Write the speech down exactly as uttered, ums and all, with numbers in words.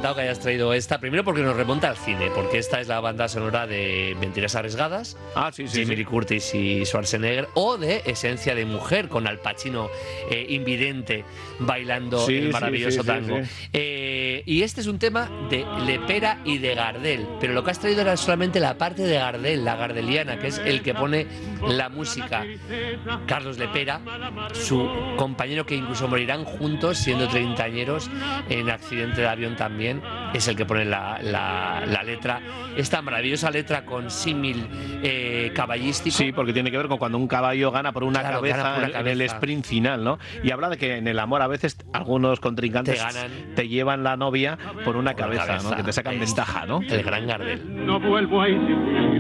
encantado que hayas traído esta. Primero porque nos remonta al cine, porque esta es la banda sonora de Mentiras Arriesgadas, ah, sí, sí, Jamie sí. Lee Curtis y Schwarzenegger, o de Esencia de Mujer, con Al Pacino eh, invidente bailando Sí, el sí, maravilloso sí, sí, tango. sí. Eh, y este es un tema de Lepera y de Gardel, pero lo que has traído era solamente la parte de Gardel, la gardeliana, que es el que pone la música. Carlos Lepera, su compañero, que incluso morirán juntos siendo treintañeros en accidente de avión también, es el que pone la, la, la letra, esta maravillosa letra con símil eh, caballístico. Sí, porque tiene que ver con cuando un caballo gana por una, Claro, cabeza, gana por una en- cabeza. en el sprint final, ¿no? Y habla de que en el amor a veces algunos contrincantes Te ganan. te llevan la novia por una Por una cabeza, cabeza. ¿no? Que te sacan Es ventaja, ¿no? El gran Gardel. No vuelvo a insistir.